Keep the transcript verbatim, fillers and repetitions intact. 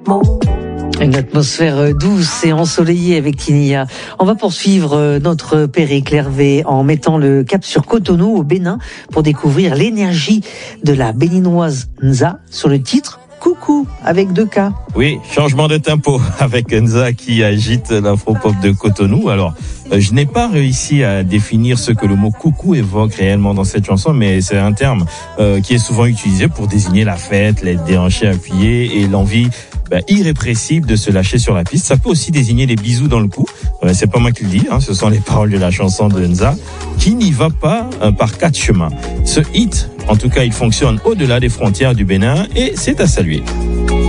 Une atmosphère douce et ensoleillée avec Tinia. On va poursuivre notre périple Hervé en mettant le cap sur Cotonou au Bénin pour découvrir l'énergie de la béninoise Nza sur le titre Coucou avec deux K. Oui, changement de tempo avec Nza qui agite l'afro-pop de Cotonou. Alors, euh, je n'ai pas réussi à définir ce que le mot coucou évoque réellement dans cette chanson, mais c'est un terme euh, qui est souvent utilisé pour désigner la fête, les déhanchés appuyés et l'envie ben, irrépressible de se lâcher sur la piste. Ça peut aussi désigner les bisous dans le cou. Euh, c'est pas moi qui le dis, hein, ce sont les paroles de la chanson de Nza qui n'y va pas euh, par quatre chemins. Ce hit, en tout cas, il fonctionne au-delà des frontières du Bénin et c'est à saluer.